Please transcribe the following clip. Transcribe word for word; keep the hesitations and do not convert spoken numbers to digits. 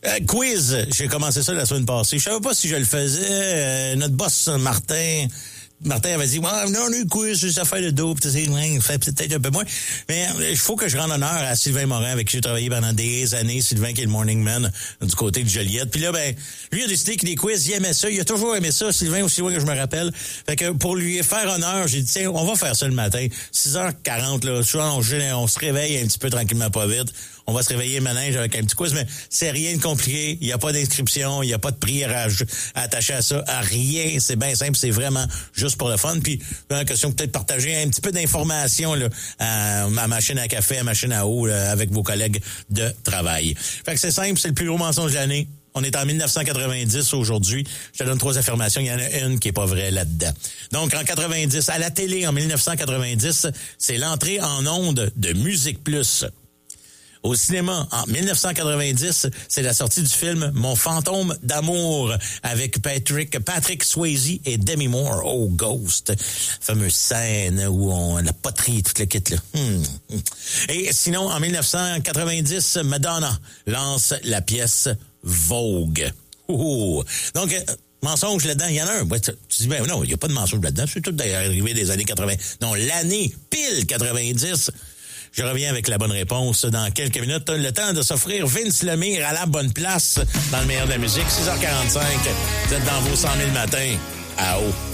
Euh, quiz, j'ai commencé ça la semaine passée. Je savais pas si je le faisais. Euh, notre boss, Martin... Martin avait dit, ouais, non, on a eu quiz, juste affaire de dos, pis c'est ouais, fait peut-être un peu moins. Mais il faut que je rende honneur à Sylvain Morin, avec qui j'ai travaillé pendant des années. Sylvain qui est le morning man du côté de Joliette. Puis là, ben, lui a décidé que les quiz, il aimait ça. Il a toujours aimé ça, Sylvain, aussi loin que je me rappelle. Fait que pour lui faire honneur, j'ai dit, tiens, on va faire ça le matin. six heures quarante, là, souvent, on, on se réveille un petit peu tranquillement, pas vite. On va se réveiller manège avec un petit quiz, mais c'est rien de compliqué. Il n'y a pas d'inscription, il n'y a pas de prix attaché à ça, à rien. C'est bien simple, c'est vraiment juste pour le fun. Puis, une question peut-être partager un petit peu d'informations là, à, à machine à café, à machine à eau, là, avec vos collègues de travail. Fait que c'est simple, c'est le plus gros mensonge de l'année. On est en mille neuf cent quatre-vingt-dix aujourd'hui. Je te donne trois affirmations. Il y en a une qui est pas vraie là-dedans. Donc, en quatre-vingt-dix, à la télé, en mille neuf cent quatre-vingt-dix, c'est l'entrée en ondes de Musique Plus. Au cinéma, en mille neuf cent quatre-vingt-dix, c'est la sortie du film Mon fantôme d'amour avec Patrick Patrick Swayze et Demi Moore. Oh, Ghost. Fameuse scène où on la poterie, toute le kit, là. Hmm. Et sinon, en mille neuf cent quatre-vingt-dix, Madonna lance la pièce Vogue. Oh. Donc, euh, mensonge là-dedans, il y en a un. Ouais, tu, tu dis, ben non, il n'y a pas de mensonge là-dedans. C'est tout arrivé des années quatre-vingts. Non, l'année pile quatre-vingt-dix. Je reviens avec la bonne réponse dans quelques minutes. Le temps de s'offrir Vince Lemire à la bonne place dans le meilleur de la musique. six heures quarante-cinq. Vous êtes dans vos cent mille matins. À haut.